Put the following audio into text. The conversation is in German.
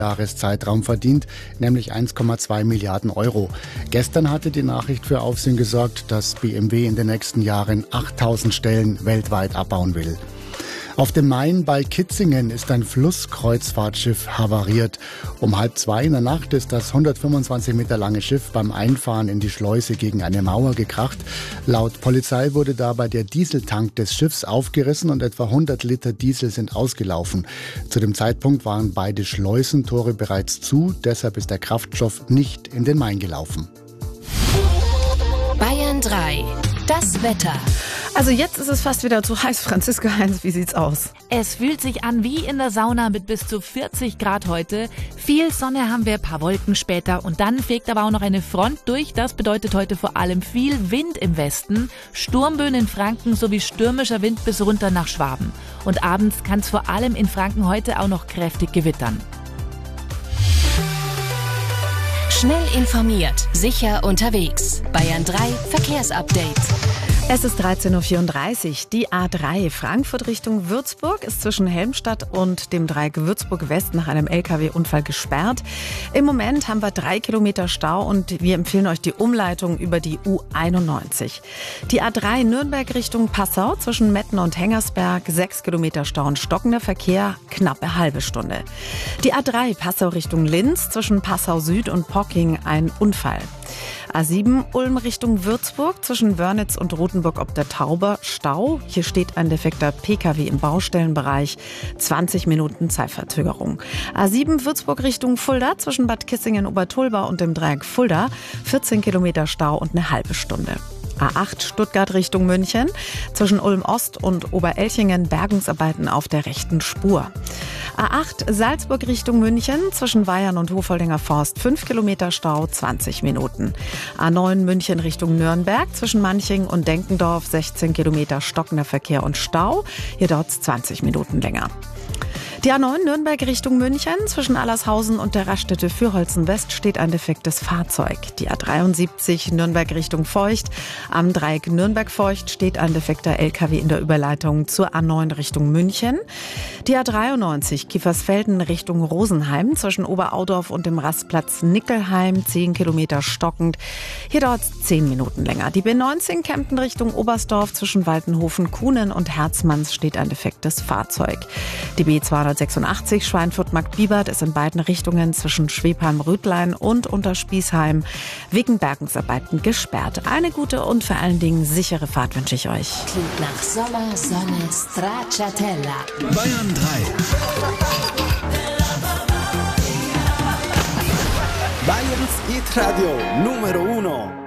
Jahreszeitraum verdient, nämlich 1,2 Milliarden Euro. Gestern hatte die Nachricht für Aufsehen gesorgt, dass BMW in den nächsten Jahren 8000 Stellen weltweit abbauen will. Auf dem Main bei Kitzingen ist ein Flusskreuzfahrtschiff havariert. Um 1:30 in der Nacht ist das 125 Meter lange Schiff beim Einfahren in die Schleuse gegen eine Mauer gekracht. Laut Polizei wurde dabei der Dieseltank des Schiffs aufgerissen und etwa 100 Liter Diesel sind ausgelaufen. Zu dem Zeitpunkt waren beide Schleusentore bereits zu, deshalb ist der Kraftstoff nicht in den Main gelaufen. Bayern 3. Das Wetter. Also jetzt ist es fast wieder zu heiß. Franziska Heinz, wie sieht's aus? Es fühlt sich an wie in der Sauna mit bis zu 40 Grad heute. Viel Sonne haben wir, paar Wolken später und dann fegt aber auch noch eine Front durch. Das bedeutet heute vor allem viel Wind im Westen, Sturmböen in Franken sowie stürmischer Wind bis runter nach Schwaben. Und abends kann es vor allem in Franken heute auch noch kräftig gewittern. Schnell informiert, sicher unterwegs. Bayern 3 Verkehrsupdate. Es ist 13.34 Uhr. Die A3 Frankfurt Richtung Würzburg ist zwischen Helmstadt und dem Dreieck Würzburg West nach einem LKW-Unfall gesperrt. Im Moment haben wir 3 Kilometer Stau und wir empfehlen euch die Umleitung über die U91. Die A3 Nürnberg Richtung Passau zwischen Metten und Hengersberg 6 Kilometer Stau und stockender Verkehr, knappe halbe Stunde. Die A3 Passau Richtung Linz zwischen Passau Süd und Pocking ein Unfall. A7 Ulm Richtung Würzburg zwischen Wörnitz und Rothenburg ob der Tauber Stau. Hier steht ein defekter Pkw im Baustellenbereich. 20 Minuten Zeitverzögerung. A7 Würzburg Richtung Fulda zwischen Bad Kissingen-Obertulba und dem Dreieck Fulda. 14 Kilometer Stau und eine halbe Stunde. A8 Stuttgart Richtung München zwischen Ulm Ost und Oberelchingen Bergungsarbeiten auf der rechten Spur. A8 Salzburg Richtung München zwischen Weyern und Hofoldinger Forst 5 Kilometer Stau, 20 Minuten. A9 München Richtung Nürnberg zwischen Manching und Denkendorf 16 Kilometer stockender Verkehr und Stau. Hier dauert es 20 Minuten länger. Die A9 Nürnberg Richtung München zwischen Allershausen und der Raststätte Fürholzen West steht ein defektes Fahrzeug. Die A73 Nürnberg Richtung Feucht. Am Dreieck Nürnberg-Feucht steht ein defekter LKW in der Überleitung zur A9 Richtung München. Die A93 Kiefersfelden Richtung Rosenheim zwischen Oberaudorf und dem Rastplatz Nickelheim 10 Kilometer stockend. Hier dauert es 10 Minuten länger. Die B19 Kempten Richtung Oberstdorf zwischen Waltenhofen, Kuhnen und Herzmanns steht ein defektes Fahrzeug. Die B286 Schweinfurt-Marktbibert ist in beiden Richtungen zwischen Schwebheim-Rötlein und Unterspießheim wegen Bergungsarbeiten gesperrt. Eine gute und vor allen Dingen sichere Fahrt wünsche ich euch. Klingt nach Sommer, Sonne, Stracciatella. Bayern 3. Bayerns Hit Radio Numero 1.